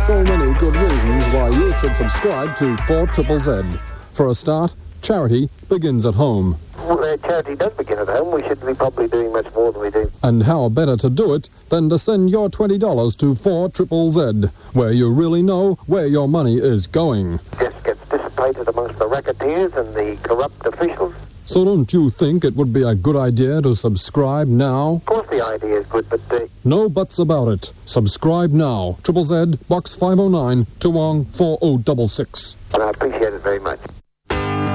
so many good reasons why you should subscribe to 4ZZZ. For a start, charity begins at home. Well, charity does begin at home. We should be probably doing much more than we do. And how better to do it than to send your $20 to 4ZZZ, where you really know where your money is going. Just gets dissipated amongst the racketeers and the corrupt officials. So don't you think it would be a good idea to subscribe now? Of course the idea is good, but... No buts about it. Subscribe now. ZZZ, Box 509, Toowong 4066. And I appreciate it very much.